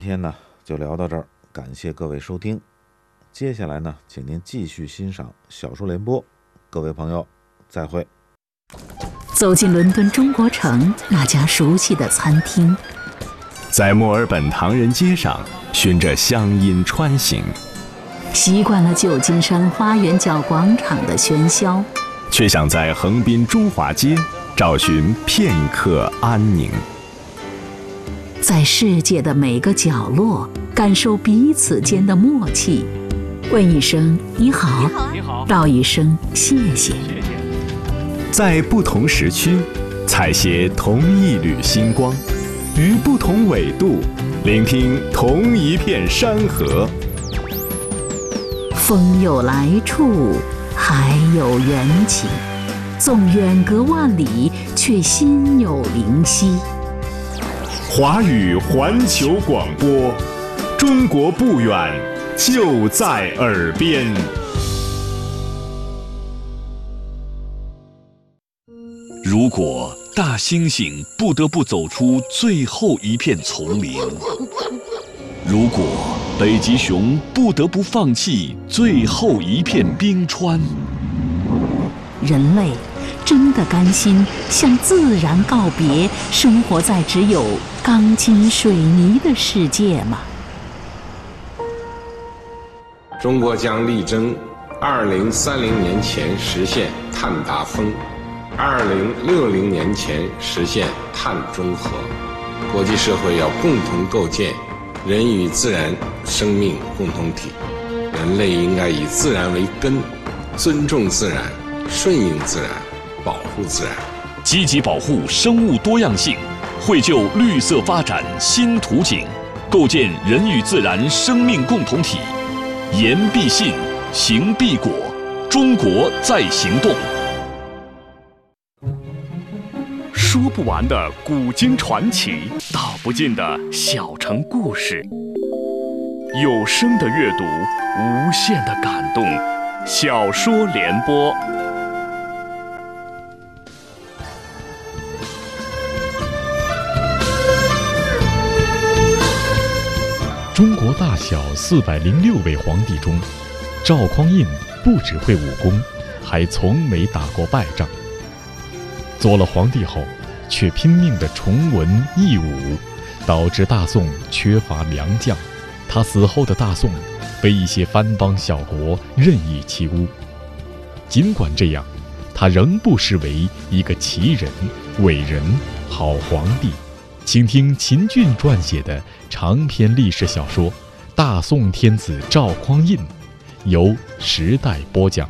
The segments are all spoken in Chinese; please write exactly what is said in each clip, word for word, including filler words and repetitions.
今天呢就聊到这儿，感谢各位收听。接下来呢，请您继续欣赏小说联播。各位朋友，再会。 走进伦敦中国城那家熟悉的餐厅， 在墨尔本唐人街上循着乡音穿行， 习惯了旧金山花园角广场的喧嚣， 却想在横滨中华街找寻片刻安宁。 在世界的每个角落感受彼此间的默契，问一声你好， 你好， 道一声谢谢。 在不同时区采撷同一缕星光，于不同纬度聆听同一片山河。 风有来处，海有缘起，纵远隔万里，却心有灵犀。 华语环球广播，中国不远，就在耳边。 如果大猩猩不得不走出最后一片丛林，如果北极熊不得不放弃最后一片冰川， 人类真的甘心向自然告别，生活在只有钢筋水泥的世界吗？ 中国将力争二零三零年前实现碳达峰，二零六零年前实现碳中和。国际社会要共同构建人与自然生命共同体，人类应该以自然为根，尊重自然，顺应自然，保护自然， 积极保护生物多样性，绘就绿色发展新图景，构建人与自然生命共同体。言必信，行必果，中国在行动。 说不完的古今传奇，道不尽的小城故事，有声的阅读，无限的感动。小说联播。 中国大小四百零六位皇帝中，赵匡胤不只会武功，还从没打过败仗。做了皇帝后，却拼命地崇文抑武，导致大宋缺乏良将。他死后的大宋被一些藩邦小国任意欺污。尽管这样，他仍不失为一个奇人、伟人、好皇帝。请听秦俊撰写的长篇历史小说《大宋天子赵匡胤》，由时代播讲。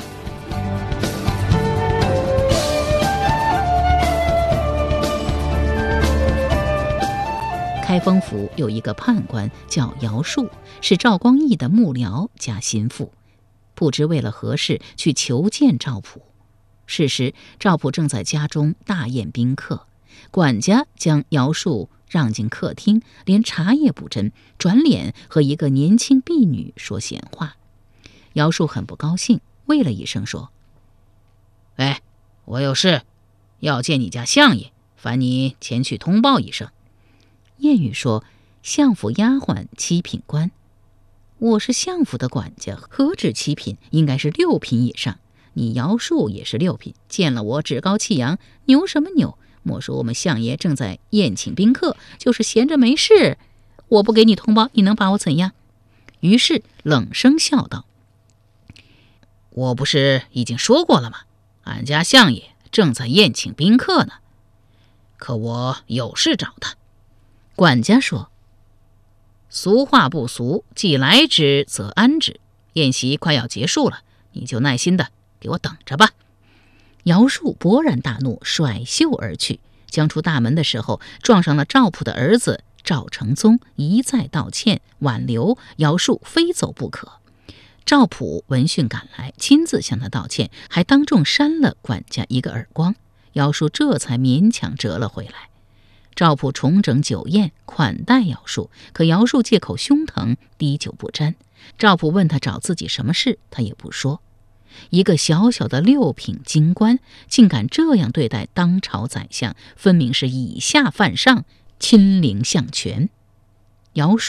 开封府有一个判官叫姚术，是赵光义的幕僚加心腹，不知为了何事去求见赵普。是时赵普正在家中大宴宾客，管家将姚术让进客厅，连茶也不斟，转脸和一个年轻婢女说闲话。姚术很不高兴，喂了一声说：哎，我有事要见你家相爷，烦你前去通报一声。谚语说，相府丫鬟七品官，我是相府的管家，何止七品，应该是六品以上。你姚术也是六品，见了我趾高气扬，牛什么牛？莫说我们相爷正在宴请宾客，就是闲着没事，我不给你通报，你能把我怎样？于是冷声笑道：我不是已经说过了吗？俺家相爷正在宴请宾客呢，可我有事找他。管家说：俗话不俗，既来之则安之，宴席快要结束了，你就耐心的给我等着吧。姚术勃然大怒，甩袖而去。将出大门的时候，撞上了赵普的儿子赵承宗，一再道歉挽留，姚术非走不可。赵普闻讯赶来，亲自向他道歉，还当众扇了管家一个耳光。姚术这才勉强折了回来。赵普重整酒宴，款待姚术，可姚术借口胸疼，滴酒不沾。赵普问他找自己什么事，他也不说。一个小小的六品京官，竟敢这样对待当朝宰相，分明是以下犯上，亲临相权。姚术